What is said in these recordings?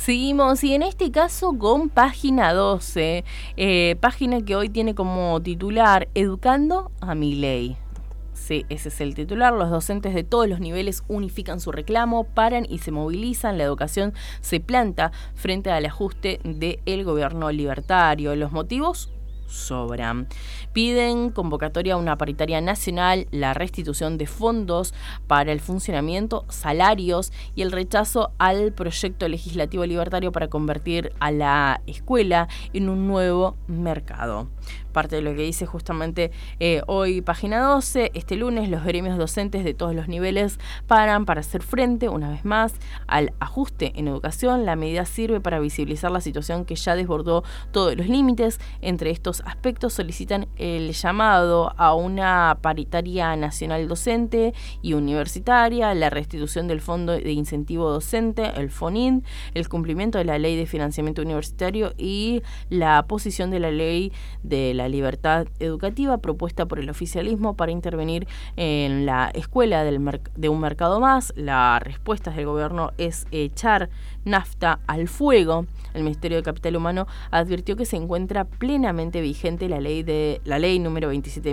Seguimos, y en este caso con Página 12, página que hoy tiene como titular Educando a Milei. Sí, ese es el titular. Los docentes de todos los niveles unifican su reclamo, paran y se movilizan. La educación se planta frente al ajuste del gobierno libertario. Los motivos sobran. Piden convocatoria a una paritaria nacional, la restitución de fondos para el funcionamiento, salarios y el rechazo al proyecto legislativo libertario para convertir a la escuela en un nuevo mercado. Parte de lo que dice justamente hoy Página 12, este lunes los gremios docentes de todos los niveles paran para hacer frente una vez más al ajuste en educación. La medida sirve para visibilizar la situación que ya desbordó todos los límites. Entre estos aspectos solicitan el llamado a una paritaria nacional docente y universitaria, la restitución del Fondo de Incentivo Docente, el FONID, el cumplimiento de la Ley de Financiamiento Universitario y la posición de la Ley de la Libertad Educativa propuesta por el oficialismo para intervenir en la escuela de un mercado más. La respuesta del gobierno es echar nafta al fuego. El Ministerio de Capital Humano advirtió que se encuentra plenamente vigente la ley número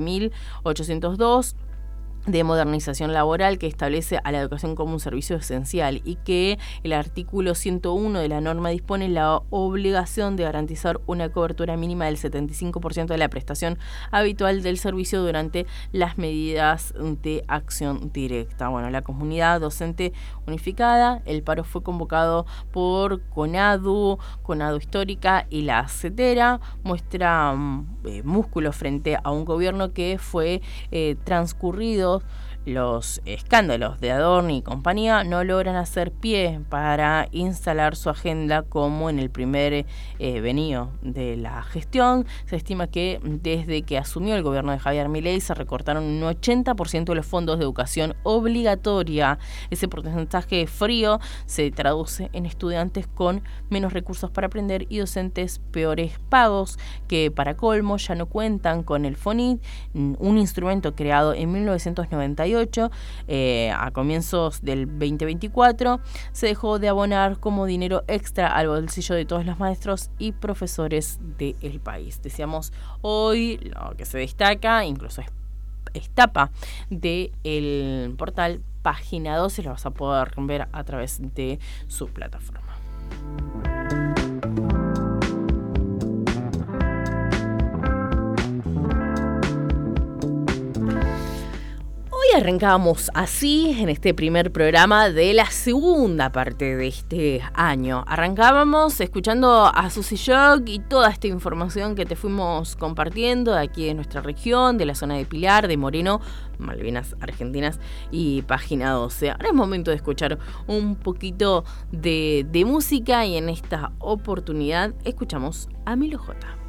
27.802 de modernización laboral, que establece a la educación como un servicio esencial, y que el artículo 101 de la norma dispone la obligación de garantizar una cobertura mínima del 75% de la prestación habitual del servicio durante las medidas de acción directa. Bueno, la comunidad docente unificada, el paro fue convocado por CONADU Histórica y la CETERA, muestra músculo frente a un gobierno que fue transcurrido. Los escándalos de Adorni y compañía no logran hacer pie para instalar su agenda como en el primer venido de la gestión. Se estima que desde que asumió el gobierno de Javier Milei se recortaron un 80% de los fondos de educación obligatoria. Ese porcentaje frío se traduce en estudiantes con menos recursos para aprender y docentes peores pagos, que para colmo ya no cuentan con el FONID, un instrumento creado en 1998. A comienzos del 2024 se dejó de abonar como dinero extra al bolsillo de todos los maestros y profesores del país. Decíamos hoy lo que se destaca, incluso es tapa del portal Página 12, lo vas a poder ver a través de su plataforma. Hoy arrancábamos así en este primer programa de la segunda parte de este año. Arrancábamos escuchando a Susy Shock y toda esta información que te fuimos compartiendo de aquí de nuestra región, de la zona de Pilar, de Moreno, Malvinas Argentinas y Página 12. Ahora es momento de escuchar un poquito de música, y en esta oportunidad escuchamos a Milo J.